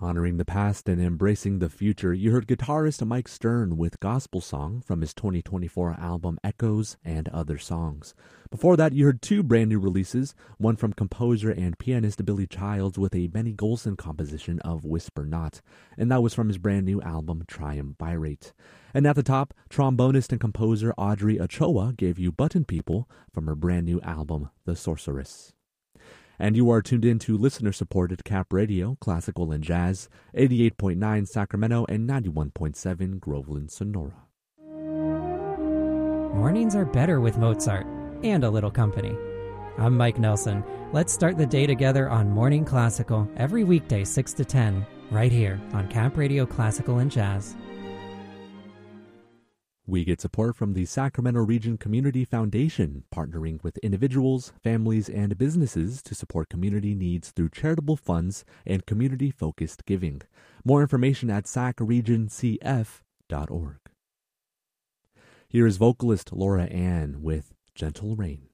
Honoring the past and embracing the future, you heard guitarist Mike Stern with Gospel Song from his 2024 album Echoes and Other Songs. Before that, you heard two brand new releases, one from composer and pianist Billy Childs with a Benny Golson composition of Whisper Not, and that was from his brand new album Triumvirate. And at the top, trombonist and composer Audrey Ochoa gave you Button People from her brand new album The Sorceress. And you are tuned in to listener-supported Cap Radio, Classical and Jazz, 88.9 Sacramento and 91.7 Groveland, Sonora. Mornings are better with Mozart and a little company. I'm Mike Nelson. Let's start the day together on Morning Classical every weekday 6 to 10, right here on Cap Radio Classical and Jazz. We get support from the Sacramento Region Community Foundation, partnering with individuals, families, and businesses to support community needs through charitable funds and community-focused giving. More information at sacregincf.org. Here is vocalist Laura Ann with Gentle Rain.